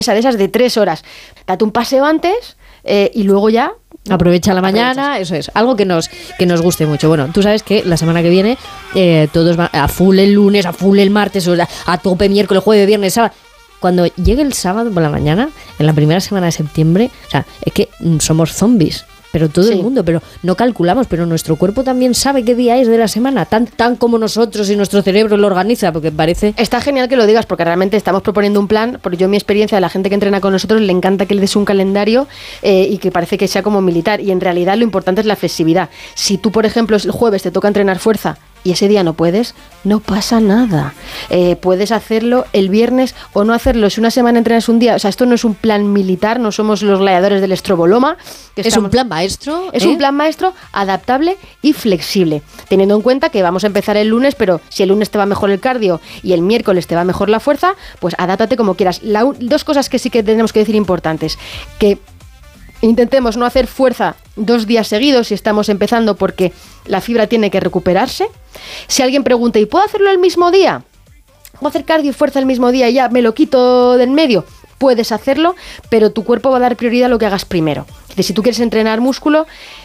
de esas de 3 horas. Date un paseo antes y luego ya... Aprovecha la mañana, eso es, algo que nos guste mucho. Bueno, tú sabes que la semana que viene todos van a full el lunes, a full el martes, a tope miércoles, jueves, viernes, sábado. Cuando llegue el sábado por la mañana, en la primera semana de septiembre, o sea, es que somos zombies. Pero todo el mundo, pero no calculamos, pero nuestro cuerpo también sabe qué día es de la semana, tan como nosotros y nuestro cerebro lo organiza, porque parece... Está genial que lo digas, porque realmente estamos proponiendo un plan, porque yo en mi experiencia de la gente que entrena con nosotros le encanta que le des un calendario y que parece que sea como militar, y en realidad lo importante es la flexibilidad. Si tú, por ejemplo, el jueves te toca entrenar fuerza y ese día no puedes, no pasa nada. Puedes hacerlo el viernes o no hacerlo. Si una semana entrenas un día, o sea, esto no es un plan militar, no somos los gladiadores del Estroboloma. Es un plan maestro. Es un plan maestro adaptable y flexible, teniendo en cuenta que vamos a empezar el lunes, pero si el lunes te va mejor el cardio y el miércoles te va mejor la fuerza, pues adáptate como quieras. Dos cosas que sí que tenemos que decir importantes, que intentemos no hacer fuerza 2 días seguidos si estamos empezando, porque la fibra tiene que recuperarse. Si alguien pregunta, ¿y puedo hacerlo el mismo día? ¿Puedo hacer cardio y fuerza el mismo día y ya me lo quito del medio? Puedes hacerlo, pero tu cuerpo va a dar prioridad a lo que hagas primero. Es decir, si tú quieres entrenar músculo,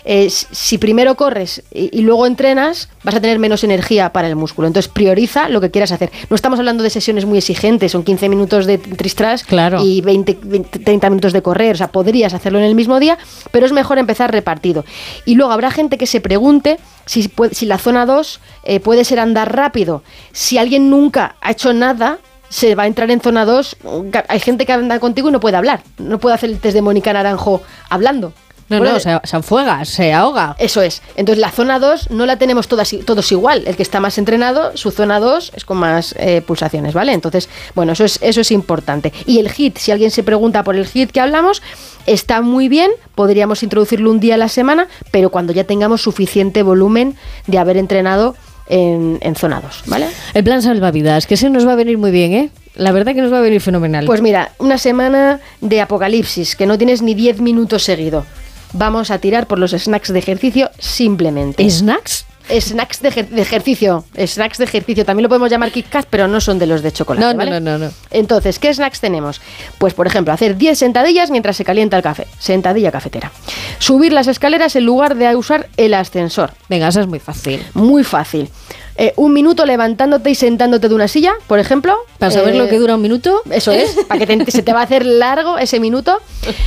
si primero corres y luego entrenas, vas a tener menos energía para el músculo. Entonces prioriza lo que quieras hacer. No estamos hablando de sesiones muy exigentes, son 15 minutos de tristras y 30 minutos de correr. O sea, podrías hacerlo en el mismo día, pero es mejor empezar repartido. Y luego habrá gente que se pregunte si la zona 2 puede ser andar rápido. Si alguien nunca ha hecho nada, se va a entrar en zona 2. Hay gente que anda contigo y no puede hablar, no puede hacer el test de Mónica Naranjo hablando. Se afuega, se ahoga. Eso es. Entonces la zona 2 no la tenemos todos igual. El que está más entrenado, su zona 2 es con más pulsaciones, ¿vale? Entonces, bueno, eso es importante. Y el HIIT, si alguien se pregunta por el HIIT que hablamos, está muy bien, podríamos introducirlo un día a la semana, pero cuando ya tengamos suficiente volumen de haber entrenado en zona 2, ¿vale? El plan salvavidas, que ese nos va a venir muy bien, ¿eh? La verdad que nos va a venir fenomenal. Pues mira, una semana de apocalipsis, que no tienes ni 10 minutos seguido. Vamos a tirar por los snacks de ejercicio simplemente. ¿Snacks? Snacks de ejercicio. Snacks de ejercicio. También lo podemos llamar Kit Kat, pero no son de los de chocolate, ¿vale? No. Entonces, ¿qué snacks tenemos? Pues, por ejemplo, hacer 10 sentadillas mientras se calienta el café. Sentadilla cafetera. Subir las escaleras en lugar de usar el ascensor. Venga, eso es muy fácil. Muy fácil. 1 minuto levantándote y sentándote de una silla, por ejemplo. Para saber lo que dura 1 minuto. Eso es, para que se te va a hacer largo ese minuto.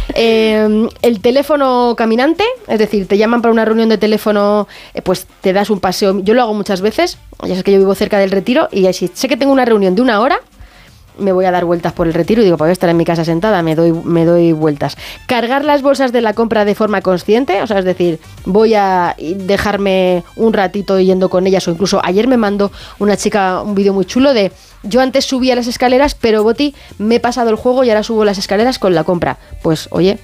El teléfono caminante, es decir, te llaman para una reunión de teléfono, pues te das un paseo. Yo lo hago muchas veces, ya sé que yo vivo cerca del Retiro, y si sé que tengo una reunión de 1 hora, me voy a dar vueltas por el Retiro y digo, voy a estar en mi casa sentada, me doy vueltas. Cargar las bolsas de la compra de forma consciente, o sea, es decir, voy a dejarme un ratito yendo con ellas, o incluso ayer me mandó una chica un vídeo muy chulo de, yo antes subía las escaleras, pero Boti, me he pasado el juego y ahora subo las escaleras con la compra. Pues oye.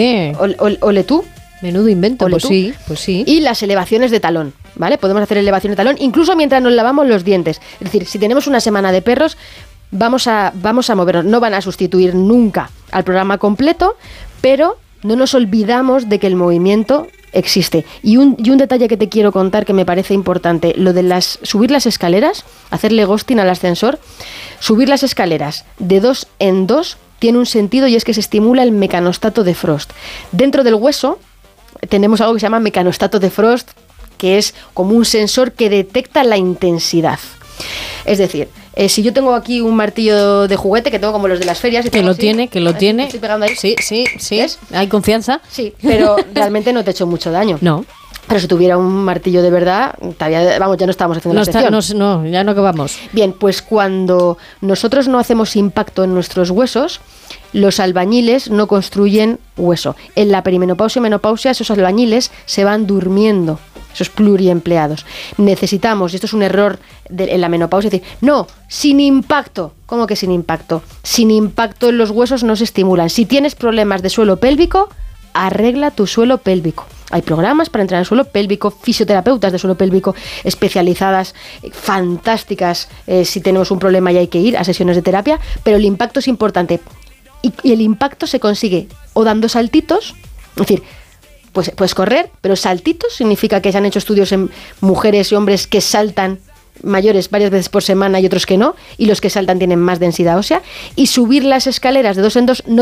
Ole tú. Menudo invento, pues sí. Y las elevaciones de talón, ¿vale? Podemos hacer elevaciones de talón, incluso mientras nos lavamos los dientes. Es decir, si tenemos una semana de perros, vamos a movernos. No van a sustituir nunca al programa completo, pero no nos olvidamos de que el movimiento existe. Y un detalle que te quiero contar que me parece importante, lo de subir las escaleras, hacerle ghosting al ascensor. Subir las escaleras de 2 en 2 tiene un sentido, y es que se estimula el mecanostato de Frost. Dentro del hueso tenemos algo que se llama mecanostato de Frost, que es como un sensor que detecta la intensidad. Es decir, si yo tengo aquí un martillo de juguete, que tengo como los de las ferias... Que lo tiene. ¿Estoy pegando ahí? Sí. ¿Ves? ¿Hay confianza? Sí, pero realmente no te he hecho mucho daño. No. Pero si tuviera un martillo de verdad, ya no estamos haciendo la sección. Ya no que vamos. Bien, pues cuando nosotros no hacemos impacto en nuestros huesos, los albañiles no construyen hueso. En la perimenopausia y menopausia, esos albañiles se van durmiendo, esos pluriempleados. Necesitamos, y esto es un error en la menopausia, decir, no, sin impacto. ¿Cómo que sin impacto? Sin impacto en los huesos no se estimulan. Si tienes problemas de suelo pélvico, arregla tu suelo pélvico. Hay programas para entrenar el suelo pélvico, fisioterapeutas de suelo pélvico especializadas, fantásticas, si tenemos un problema y hay que ir a sesiones de terapia, pero el impacto es importante. Y el impacto se consigue o dando saltitos, es decir, pues puedes correr, pero saltitos significa que se han hecho estudios en mujeres y hombres que saltan mayores varias veces por semana y otros que no, y los que saltan tienen más densidad ósea, y subir las escaleras de 2 en 2 no